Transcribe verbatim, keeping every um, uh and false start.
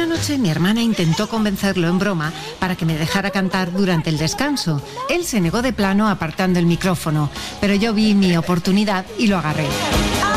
Una noche mi hermana intentó convencerlo en broma para que me dejara cantar durante el descanso. Él se negó de plano apartando el micrófono, pero yo vi mi oportunidad y lo agarré.